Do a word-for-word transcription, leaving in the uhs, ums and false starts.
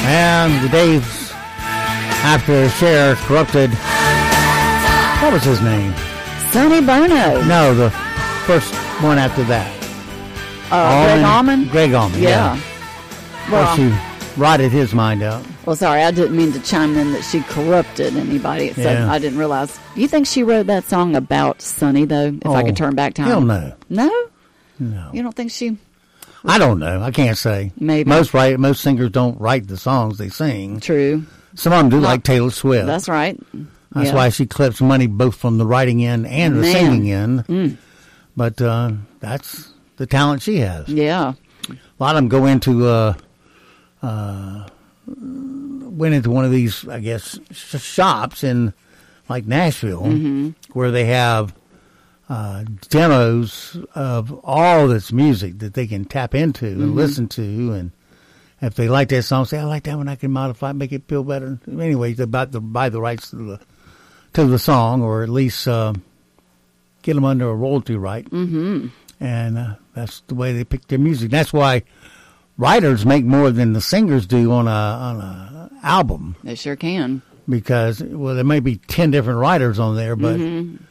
And the days after Cher corrupted, what was his name? Sonny Bono. No, the first one after that. Uh, Greg Allman? Greg Allman, yeah. yeah. Well, Well, she rotted his mind out. well, sorry, I didn't mean to chime in that she corrupted anybody. So Yeah. I didn't realize. Do you think she wrote that song about Sonny, though, if I Oh, could turn back time? Hell no. No? No. You don't think she... I don't know. I can't say. Maybe. Most write, most singers don't write the songs they sing. True. Some of them do, Not- like Taylor Swift. That's right. That's Yeah. why she clips money both from the writing end and the Man. singing end. Mm. But uh, that's the talent she has. Yeah. A lot of them go into, uh, uh, went into one of these, I guess, sh- shops in like Nashville Mm-hmm. where they have uh, demos of all this music that they can tap into and Mm-hmm. listen to. And if they like that song, say, I like that one, I can modify it, make it feel better. Anyway, they buy the, buy the rights to the, to the song, or at least uh, get them under a royalty right. Mm-hmm. And uh, that's the way they pick their music. That's why writers make more than the singers do on a on a album, They sure can. because well, there may be ten different writers on there, but Mm-hmm.